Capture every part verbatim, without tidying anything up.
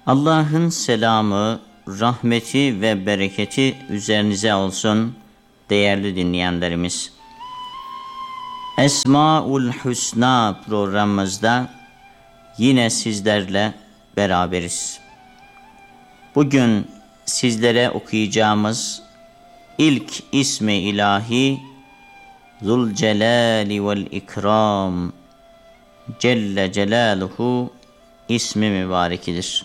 Allah'ın selamı, rahmeti ve bereketi üzerinize olsun değerli dinleyenlerimiz. Esmaül Hüsna programımızda yine sizlerle beraberiz. Bugün sizlere okuyacağımız ilk ismi ilahi Zülcelali vel İkram Celle Celaluhu ismi mübarekidir.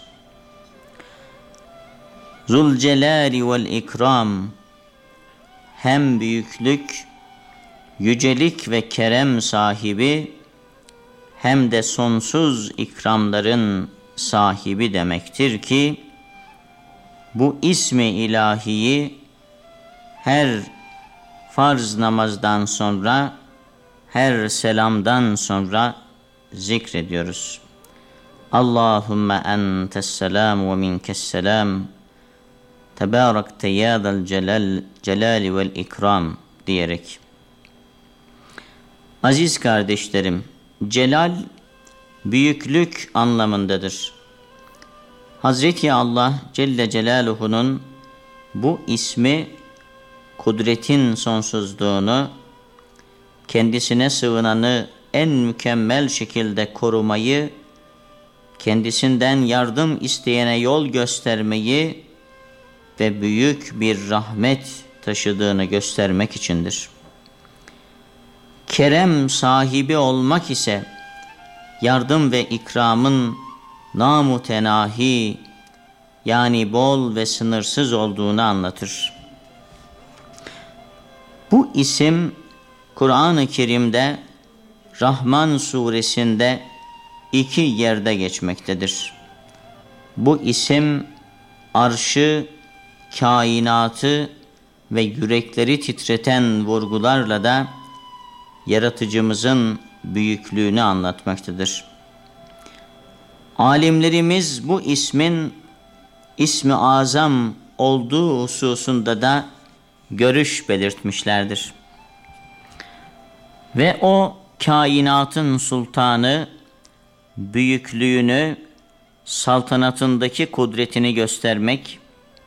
Zülcelali vel İkram hem büyüklük, yücelik ve kerem sahibi hem de sonsuz ikramların sahibi demektir ki bu ismi ilahiyi her farz namazdan sonra, her selamdan sonra zikrediyoruz. Allahümme entes selam ve minkes selam Tebârekte ya zal celal, celali vel ikram diyerek. Aziz kardeşlerim, celal büyüklük anlamındadır. Hazreti Allah Celle Celaluhu'nun bu ismi kudretin sonsuzluğunu, kendisine sığınanı en mükemmel şekilde korumayı, kendisinden yardım isteyene yol göstermeyi ve büyük bir rahmet taşıdığını göstermek içindir. Kerem sahibi olmak ise yardım ve ikramın namütenahi yani bol ve sınırsız olduğunu anlatır. Bu isim Kur'an-ı Kerim'de Rahman suresinde iki yerde geçmektedir. Bu isim arşı, kainatı ve yürekleri titreten vurgularla da yaratıcımızın büyüklüğünü anlatmaktadır. Alimlerimiz bu ismin ismi azam olduğu hususunda da görüş belirtmişlerdir. Ve o kainatın sultanı büyüklüğünü, saltanatındaki kudretini göstermek,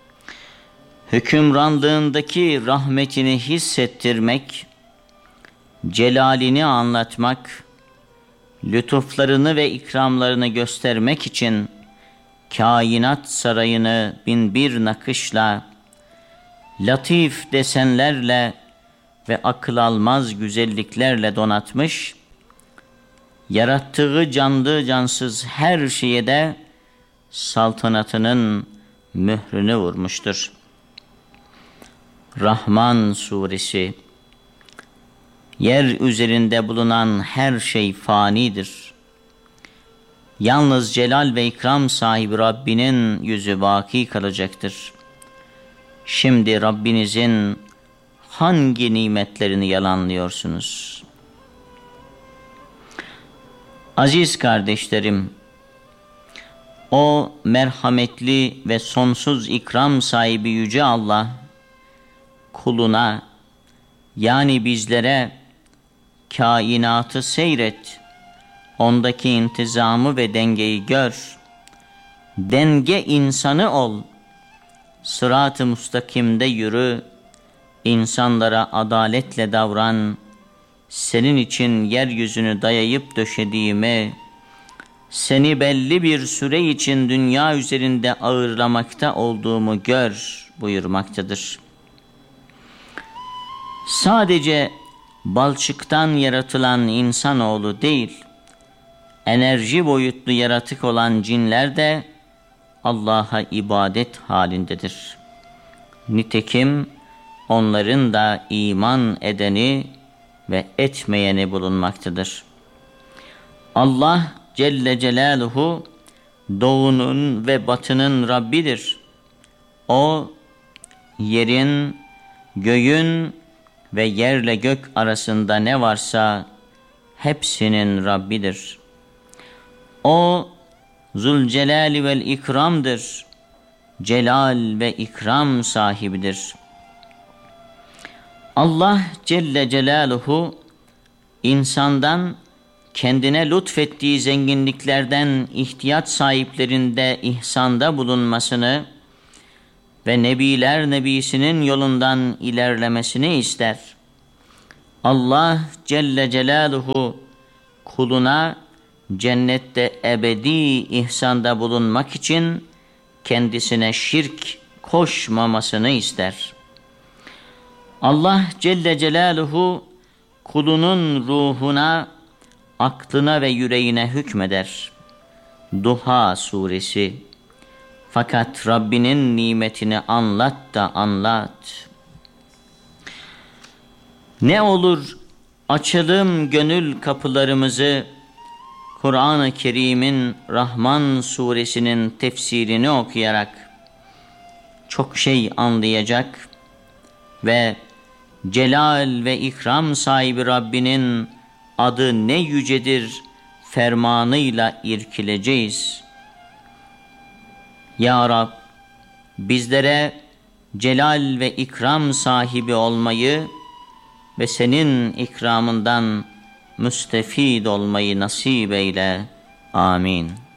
hükümranlığındaki rahmetini hissettirmek, celalini anlatmak, lütuflarını ve ikramlarını göstermek için kainat sarayını binbir nakışla, latif desenlerle ve akıl almaz güzelliklerle donatmış, yarattığı canlı cansız her şeye de saltanatının mührünü vurmuştur. Rahman suresi, yer üzerinde bulunan her şey fanidir. Yalnız celal ve ikram sahibi Rabbinin yüzü baki kalacaktır. Şimdi Rabbinizin hangi nimetlerini yalanlıyorsunuz? Aziz kardeşlerim, o merhametli ve sonsuz ikram sahibi Yüce Allah, kuluna yani bizlere kainatı seyret, ondaki intizamı ve dengeyi gör, denge insanı ol, sırat-ı müstakimde yürü, insanlara adaletle davran, senin için yeryüzünü dayayıp döşediğimi, seni belli bir süre için dünya üzerinde ağırlamakta olduğumu gör buyurmaktadır. Sadece balçıktan yaratılan insanoğlu değil, enerji boyutlu yaratık olan cinler de Allah'a ibadet halindedir. Nitekim onların da iman edeni ve etmeyeni bulunmaktadır. Allah Celle Celaluhu doğunun ve batının Rabbidir. O yerin, göğün ve yerle gök arasında ne varsa hepsinin Rabbidir. O Zülcelali vel İkram'dır. Celal ve ikram sahibidir. Allah Celle Celaluhu insandan kendine lütfettiği zenginliklerden ihtiyaç sahiplerinde ihsanda bulunmasını ve Nebiler Nebisi'nin yolundan ilerlemesini ister. Allah Celle Celaluhu kuluna cennette ebedi ihsanda bulunmak için kendisine şirk koşmamasını ister. Allah Celle Celaluhu kulunun ruhuna, aklına ve yüreğine hükmeder. Duha suresi. Fakat Rabbinin nimetini anlat da anlat. Ne olur açalım gönül kapılarımızı, Kur'an-ı Kerim'in Rahman suresinin tefsirini okuyarak çok şey anlayacak ve celal ve ikram sahibi Rabbinin adı ne yücedir fermanıyla irkileceğiz. Ya Rab, bizlere celal ve ikram sahibi olmayı ve senin ikramından müstefid olmayı nasip eyle. Amin.